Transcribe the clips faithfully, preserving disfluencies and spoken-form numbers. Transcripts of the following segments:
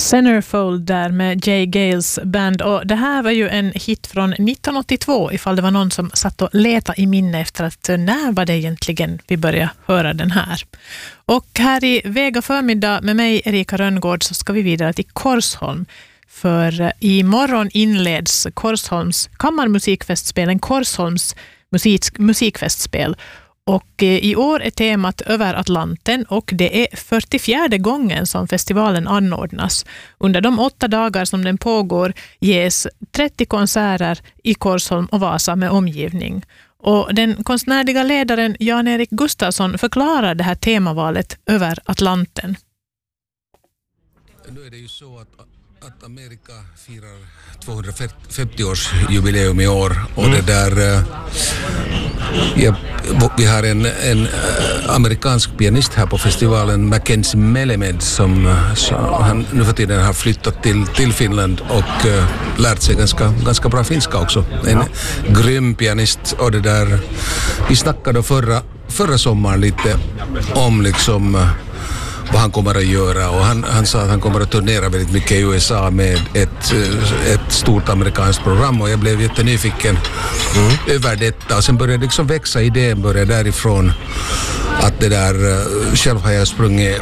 Centerfold där med Jay Gales band, och det här var ju en hit från nittonhundraåttiotvå ifall det var någon som satt och letade i minne efter att när var det egentligen vi började höra den här. Och här i Vega förmiddag med mig Erika Rönngård så ska vi vidare till Korsholm, för imorgon inleds Korsholms kammarmusikfestspelen, Korsholms musik, musikfestspel. Och i år är temat Över Atlanten och det är fyrtiofjärde gången som festivalen anordnas. Under de åtta dagar som den pågår ges trettio konserter i Korsholm och Vasa med omgivning. Och den konstnärliga ledaren Jan-Erik Gustafsson förklarar det här temavalet Över Atlanten. Nu är det ju så att att Amerika firar tvåhundrafemtio-årsjubileum i år och mm. det där ja, vi har en, en amerikansk pianist här på festivalen, Mackenzie Melamed, som, som han nu för tiden har flyttat till, till Finland och uh, lärt sig ganska, ganska bra finska också. En ja. grym pianist, och det där vi snackade förra, förra sommaren lite om liksom uh, vad han kommer att göra, och han, han sa att han kommer att turnera väldigt mycket i U S A med ett, ett stort amerikanskt program, och jag blev jättenyfiken mm. över detta, och sen började liksom växa idén, började därifrån att det där, själv har jag sprungit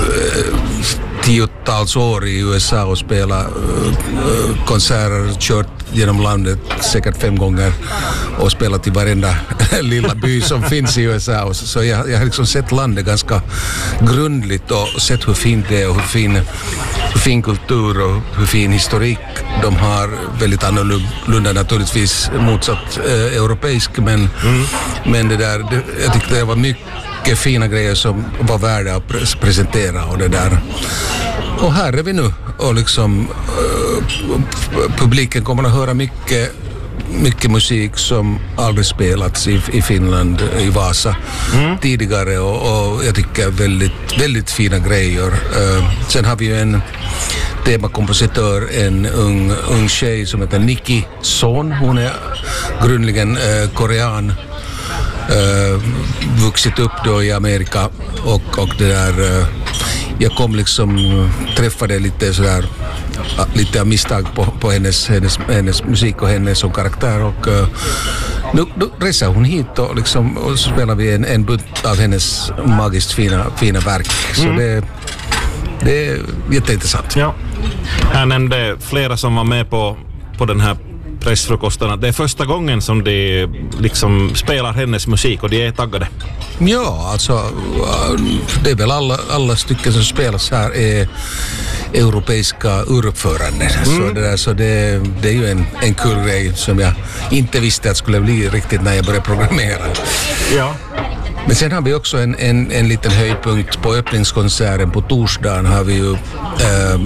tiotals år i U S A och spelat uh, konserter, kört genom landet säkert fem gånger och spelat i varenda lilla by som finns i U S A. Och så, så jag, jag har liksom sett landet ganska grundligt och sett hur fint det är och hur fin, hur fin kultur och hur fin historik de har. Väldigt annorlunda naturligtvis motsatt eh, europeisk, men, mm. men det där, det, jag tyckte det var mycket fina grejer som var värda att pre- presentera och det där. Och här är vi nu, och liksom uh, publiken kommer att höra mycket, mycket musik som aldrig spelats i, i Finland, i Vasa mm. tidigare, och, och jag tycker väldigt, väldigt fina grejer. Uh, sen har vi ju en temakompositör, en ung, ung tjej som heter Nikki Son. Hon är grundligen uh, korean. Uh, vuxit upp då i Amerika, och, och det där uh, jag kom liksom träffade lite sådär lite av misstag på, på hennes, hennes, hennes musik och henne som karaktär, och uh, nu, nu reser hon hit och liksom och så spelar vi en, en bunt av hennes magiskt fina, fina verk, så mm. det, det är jätteintressant. Ja. Här nämnde flera som var med på, på den här pressfrukosten att det är första gången som de liksom spelar hennes musik, och de är taggade. Ja, alltså det är väl alla, alla stycken som spelas här är europeiska uruppföranden. Mm. Så, det, där, så det, det är ju en, en kul grej som jag inte visste att skulle bli riktigt när jag började programmera. Ja. Men sen har vi också en, en, en liten höjdpunkt på öppningskonserten på torsdagen. Har vi ju äh,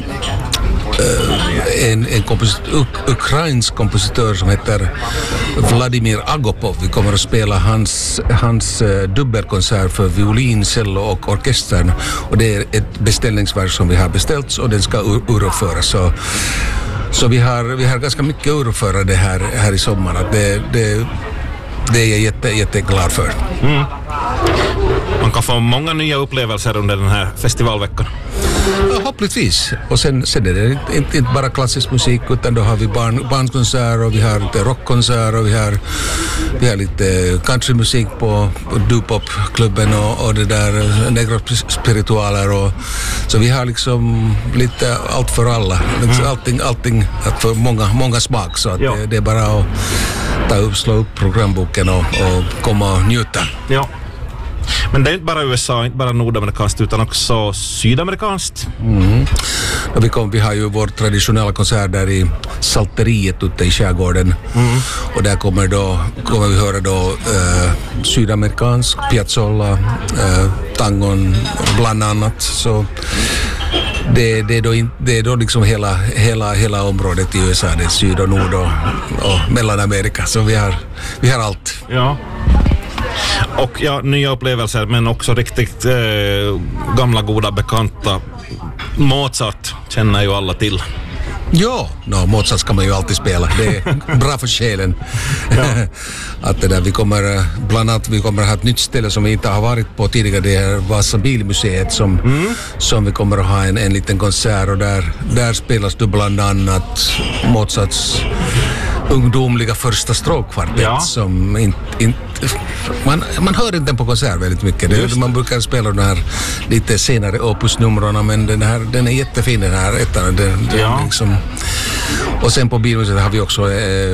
en, en komposit- uk- ukrainsk kompositör som heter Vladimir Agopov. Vi kommer att spela hans, hans uh, dubbelkonsert för violin, cello och orkestern, och det är ett beställningsverk som vi har beställt, och den ska ur- uruppföras. Så, så vi har, vi har ganska mycket uruppförande här, här i sommar. Det, det, det är jag jätte, jätteglad för. Mm. Man kan få många nya upplevelser under den här festivalveckan. Ja, hoppligtvis. Och sen, sen är det inte, inte bara klassisk musik, utan då har vi barn, barnkonserter, och vi har lite rockkonserter, och vi har, vi har lite countrymusik på, på Dupop-klubben och, och det där negrospiritualer, och så vi har liksom lite allt för alla. Liksom allting, allting för många, många smak, så att det, det är bara att ta upp, slå upp programboken och, och komma och njuta. Ja. Men det är inte bara U S A, inte bara nordamerikanskt, utan också sydamerikanskt. Mm. Och vi, kom, vi har ju vår traditionella konsert där i Salteriet ute i skärgården. Mm. Och där kommer, då, kommer vi höra då eh, sydamerikansk, Piazzolla, eh, tangon bland annat. Så det, det, är då in, det är då liksom hela, hela, hela området i U S A, det är syd och nord och, och Mellanamerika. Så vi har, vi har allt. Ja. Och ja, nya upplevelser, men också riktigt eh, gamla goda bekanta. Mozart känner ju alla till. Ja, no, Mozart ska man ju alltid spela. Det är bra för själen. Ja. Att det där, vi kommer, bland annat vi kommer att ha ett nytt ställe som vi inte har varit på tidigare. Det är Vasa bilmuseet som, mm. som vi kommer att ha en, en liten konsert och där, där spelas du bland annat Mozarts ungdomliga första stråkkvartett ja. som inte in, man, man hör inte den på konsert väldigt mycket. Det, man brukar spela de här lite senare opusnumren, men den här den är jättefin, den här ettan. Den, den ja. liksom. Och sen på bilmuseet har vi också äh,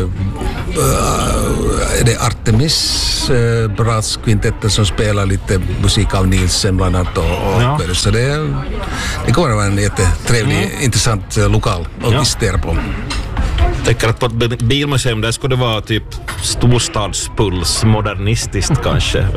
äh, det är Artemis äh, braskvintetten som spelar lite musik av Nielsen bland annat och, och ja. så det, det kommer att vara en jättetrevlig, mm. intressant äh, lokal att ja. visitera på. Jag tänker att på ett bilmuseum där skulle det vara typ storstadspuls, modernistiskt kanske.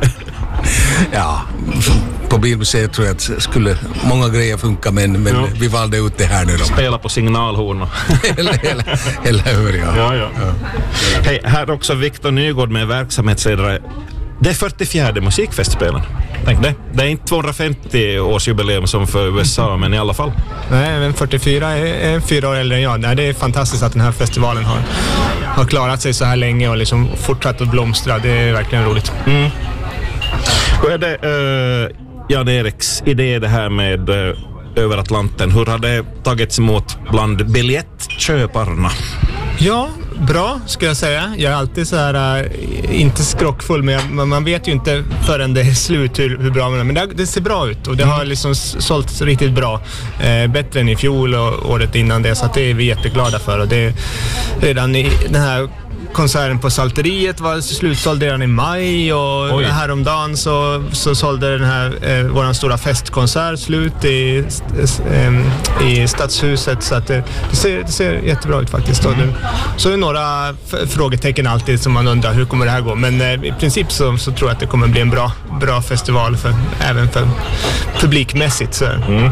Ja, på bilmuseet tror jag att skulle många grejer funka, men, men ja. vi valde ut det här nu då. Spela på signalhorn. eller, eller, eller hur, ja. ja, ja. ja. Hej, här är också Viktor Nygård med verksamhetsledare. Det är fyrtiofjärde musikfestspelen. Tänk det. Det är inte tvåhundrafemtio-årsjubileum som för U S A, men i alla fall. Nej, men fyrtiofyra är, är fyra år äldre än jag. Nej, det är fantastiskt att den här festivalen har, har klarat sig så här länge och liksom fortsatt att blomstra. Det är verkligen roligt. Mm. Hur är det, uh, Jan-Eriks idé det här med uh, över Atlanten? Hur har det tagits emot bland biljettköparna? Ja, bra ska jag säga. Jag är alltid så här, äh, inte skrockfull, men jag, man vet ju inte förrän det är slut hur, hur bra man är. Men det, det ser bra ut och det mm. har liksom sålts riktigt bra. Eh, bättre än i fjol och året innan det, så att det är vi jätteglada för. Och det är redan i den här konserten på Salteriet var slutsåld redan i maj och Oj. häromdagen så, så sålde den här eh, våran stora festkonsert slut i, eh, i Stadshuset, så att det, det, ser, det ser jättebra ut faktiskt. Mm. Det, så är det några f- frågetecken alltid som man undrar hur kommer det här gå, men eh, i princip så, så tror jag att det kommer bli en bra, bra festival för, även för publikmässigt. Så. Mm.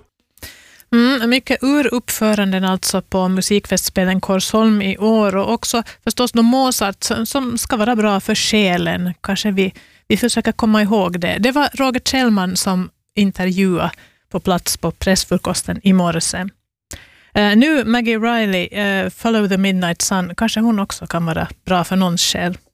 Mm, mycket uruppföranden alltså på musikfestspelen Korsholm i år, och också förstås då Mozart som ska vara bra för själen. Kanske vi, vi försöker komma ihåg det. Det var Roger Kjellman som intervjuade på plats på pressfrukosten i morse. Uh, nu Maggie Riley, uh, Follow the Midnight Sun, kanske hon också kan vara bra för någons själ.